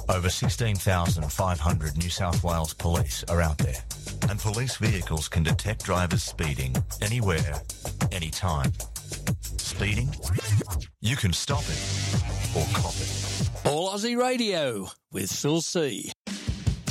Over 16,500 New South Wales police are out there, and police vehicles can detect drivers speeding anywhere, anytime. Speeding? You can stop it or cop it. All Aussie Radio with Phil C.